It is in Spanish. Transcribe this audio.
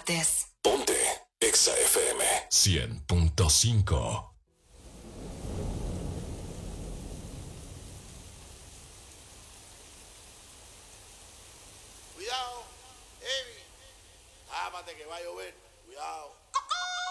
partes. Ponte Exa FM 100.5. Cuidado, Evi. Tápate que va a llover. Cuidado.